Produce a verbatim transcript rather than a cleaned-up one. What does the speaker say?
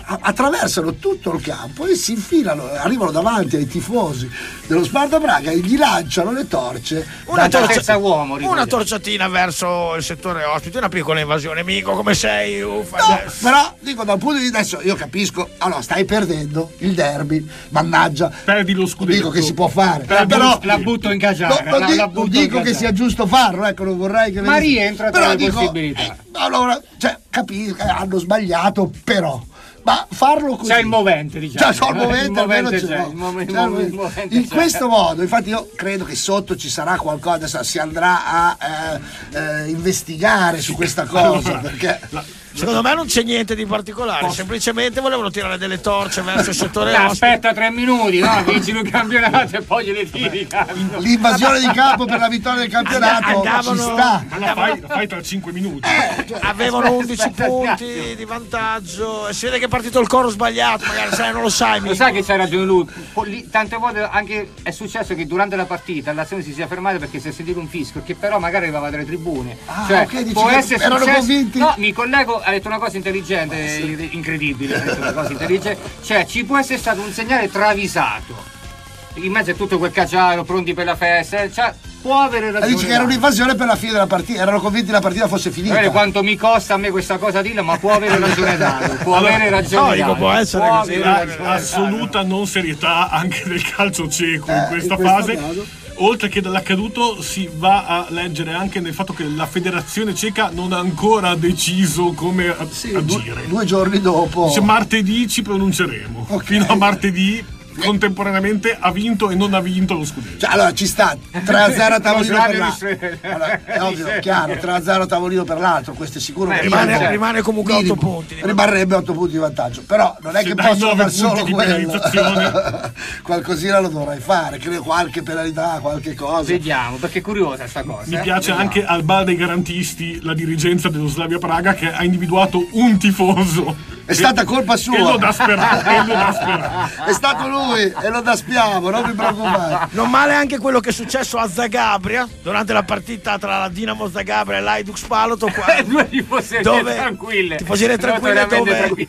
attraversano tutto il campo e si infilano, arrivano davanti ai tifosi dello Sparta Praga e gli lanciano le torce. Una, da torcia, uomo, una torciatina verso il settore ospite, una piccola invasione. Amico, come sei? Uffa, no, però dico dal punto di vista, adesso io capisco, allora stai perdendo il derby, mannaggia, perdi lo scudetto, dico che si può fare, la, però la butto in caciara, non, non, la, di, non dico che sia giusto farlo, ecco, non vorrei che ma rientra tra le dico, possibilità. Eh, allora, cioè, capisco, hanno sbagliato, però ma farlo così c'è il movente, diciamo, c'è il movente, il movente c'è, c'è, il movente, c'è, il movente in c'è. questo modo, infatti io credo che sotto ci sarà qualcosa, adesso si andrà a eh, eh, investigare su questa cosa, allora, perché la... secondo me non c'è niente di particolare, Posso... semplicemente volevano tirare delle torce verso il settore ospite. Aspetta tre minuti, no? Vinci il campionato e poi gliele tiri. L'invasione di campo per la vittoria del campionato andavano, ci sta. Ma la fai, la fai tra cinque minuti. Eh, cioè, avevano undici punti di vantaggio e si vede che è partito il coro sbagliato, magari sai, non lo sai. Lo sai che c'ha ragione lui. Tante volte anche è successo che durante la partita l'azione si sia fermata perché si è sentito un fischio che però magari arrivava dalle tribune. Ah, cioè, okay, può essere erano successo... convinti. No, mi collego, ha detto una cosa intelligente, eh, sì. incredibile, ha detto una cosa intelligente. Cioè, ci può essere stato un segnale travisato. In mezzo a tutto quel caciaro, pronti per la festa, cioè, può avere ragione. Dici che era un'invasione per la fine della partita, erano convinti che la partita fosse finita. Vedete quanto mi costa a me questa cosa dirla, ma può avere ragione Dario, può allora, avere ragione Dario. Può essere può così, avere assoluta non serietà anche del calcio cieco eh, in questa in fase. caso. Oltre che dall'accaduto si va a leggere anche nel fatto che la federazione ceca non ha ancora deciso come sì, agire. Due, due giorni dopo. Cioè, martedì ci pronunceremo. Okay. Fino a martedì contemporaneamente ha vinto e non ha vinto lo scudetto. Cioè, allora ci sta tre a zero a tavolino per l'altro. Allora, è ovvio, chiaro, tre a zero a tavolino per l'altro, questo è sicuro. Beh, che rimane, minimo, rimane comunque otto minimo, punti. Rimarrebbe otto punti di vantaggio. Però non è Se che dai possono fare solo di quello. penalizzazione. Qualcosina lo dovrai fare, credo qualche penalità, qualche cosa. Vediamo, perché è curiosa sta cosa. Mi eh? piace Vediamo. anche al bar dei garantisti la dirigenza dello Slavia Praga che ha individuato un tifoso. È stata colpa sua. E lo dà speranza. E lo dà speranza. È stato lui e lo daspiamo, non vi preoccupate. Non male anche quello che è successo a Zagabria durante la partita tra la Dinamo Zagabria e l'Hajduk Spalato, due tifoserie dove tranquille tifoserie tranquille dove